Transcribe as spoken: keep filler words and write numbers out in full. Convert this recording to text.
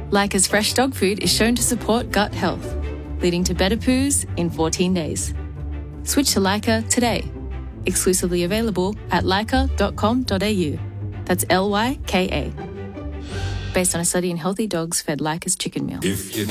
Lyca's fresh dog food is shown to support gut health, leading to better poos in fourteen days. Switch to Lyca today. Exclusively available at lyca dot com dot a u. That's L Y K A. Based on a study in healthy dogs fed Lyca's chicken meal. If you